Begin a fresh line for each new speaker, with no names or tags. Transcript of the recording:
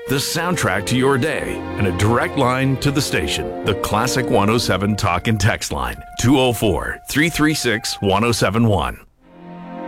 the soundtrack to your day, and a direct line to the station. The Classic 107 Talk and Text Line, 204 336 1071.